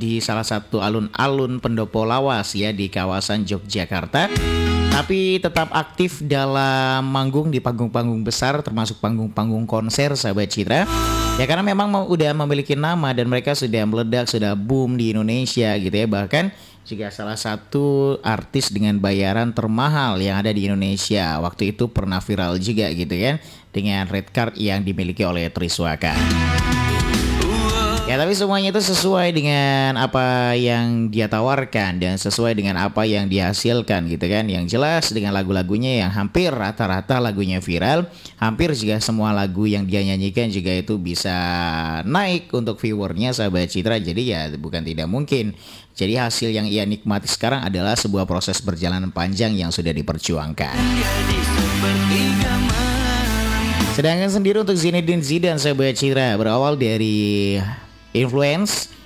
di salah satu alun-alun Pendopo Lawas ya di kawasan Yogyakarta. Tapi tetap aktif dalam manggung di panggung-panggung besar termasuk panggung-panggung konser sahabat Citra. Ya karena memang udah memiliki nama dan mereka sudah meledak, sudah boom di Indonesia gitu ya. Bahkan juga salah satu artis dengan bayaran termahal yang ada di Indonesia. Waktu itu pernah viral juga gitu kan dengan red card yang dimiliki oleh Triswaka. Ya tapi semuanya itu sesuai dengan apa yang dia tawarkan dan sesuai dengan apa yang dihasilkan gitu kan. Yang jelas dengan lagu-lagunya yang hampir rata-rata lagunya viral, hampir juga semua lagu yang dia nyanyikan juga itu bisa naik untuk viewernya sahabat Citra. Jadi ya bukan tidak mungkin. Jadi hasil yang ia nikmati sekarang adalah sebuah proses perjalanan panjang yang sudah diperjuangkan. Sedangkan sendiri untuk Zinedine Zidane sahabat Citra berawal dari influence